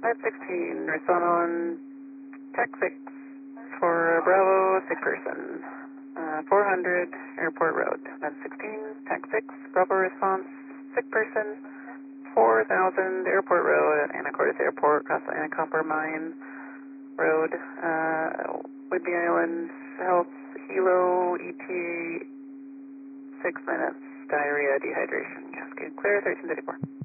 516, respond on Tech 6 for Bravo, sick person. 400 Airport Road. 516, Tech 6, Bravo response, sick person. 4000 Airport Road, Anacortes Airport, across the Anacopper Mine Road. Whidbey Island, Health, Hilo, ETA, 6 minutes, diarrhea, dehydration. Cascade clear, 1334.